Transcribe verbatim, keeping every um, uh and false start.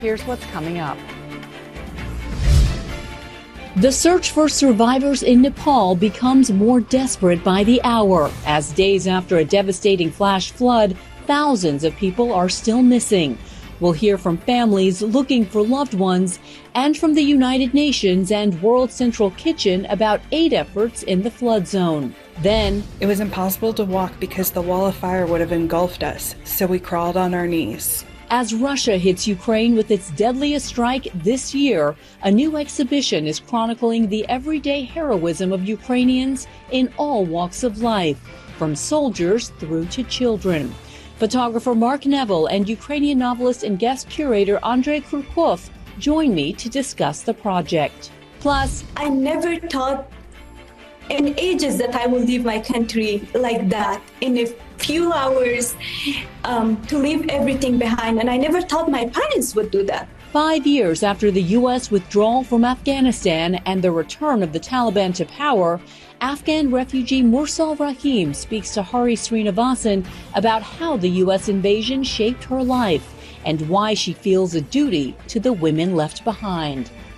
Here's what's coming up. The search for survivors in Nepal becomes more desperate by the hour. As days after a devastating flash flood, thousands of people are still missing. We'll hear from families looking for loved ones and from the United Nations and World Central Kitchen about aid efforts in the flood zone. Then, it was impossible to walk because the wall of fire would have engulfed us, so we crawled on our knees. As Russia hits Ukraine with its deadliest strike this year, a new exhibition is chronicling the everyday heroism of Ukrainians in all walks of life, from soldiers through to children. Photographer Mark Neville and Ukrainian novelist and guest curator Andrei Kurkov join me to discuss the project. Plus, I never thought in ages that I will leave my country like that in a few hours, um, to leave everything behind. And I never thought my parents would do that. Five years after the U S withdrawal from Afghanistan and the return of the Taliban to power, Afghan refugee Mursal Rahim speaks to Hari Srinivasan about how the U S invasion shaped her life and why she feels a duty to the women left behind.